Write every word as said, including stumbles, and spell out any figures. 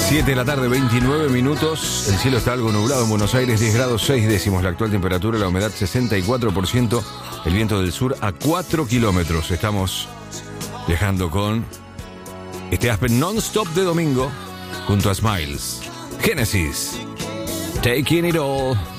siete de la tarde, veintinueve minutos. El cielo está algo nublado en Buenos Aires, diez grados seis décimos la actual temperatura, la humedad sesenta y cuatro por ciento, el viento del sur a cuatro kilómetros. Estamos viajando con este Aspen non-stop de domingo junto a Smiles. Genesis, Taking It All.